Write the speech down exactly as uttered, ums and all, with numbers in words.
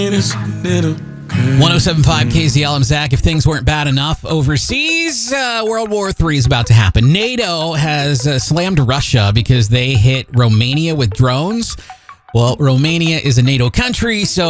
one oh seven point five K Z L, I'm Zach. If things weren't bad enough overseas, uh, World War Three is about to happen. NATO has uh, slammed Russia because they hit Romania with drones. Well, Romania is a NATO country, so